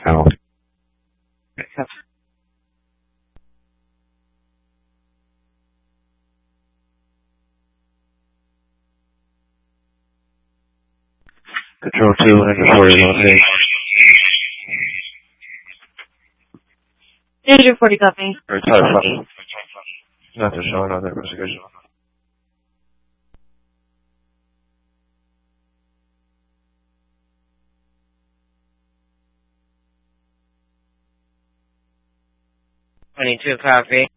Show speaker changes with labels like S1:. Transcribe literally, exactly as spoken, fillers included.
S1: Al. Control two, Ninja forty, located.
S2: Ninja forty, copy.
S1: Or type five. Nothing showing on that investigation.
S3: twenty-two, copy.